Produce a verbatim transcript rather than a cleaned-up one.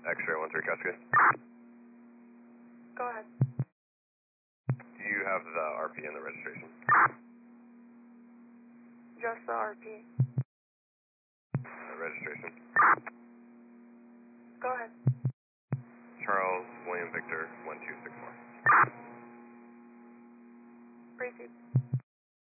X-ray one three Cascade. Go ahead. Do you have the R P and the registration? Just the R P. The registration. Go ahead. Charles William Victor one two six four. Proceed.